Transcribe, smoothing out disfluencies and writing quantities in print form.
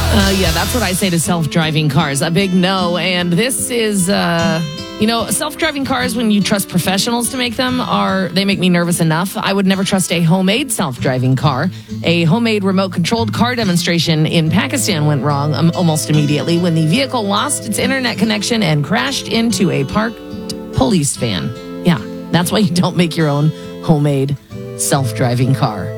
Yeah, that's what I say to self-driving cars. A big no. And this is, self-driving cars, when you trust professionals to make them, they make me nervous enough. I would never trust a homemade self-driving car. A homemade remote-controlled car demonstration in Pakistan went wrong almost immediately when the vehicle lost its internet connection and crashed into a parked police van. Yeah, that's why you don't make your own homemade self-driving car.